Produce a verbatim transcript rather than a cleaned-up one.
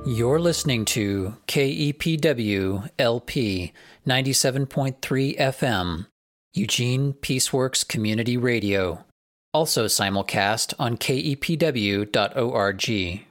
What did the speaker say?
You're listening to K E P W L P ninety-seven point three F M, Eugene Peaceworks Community Radio, also simulcast on K E P W dot org.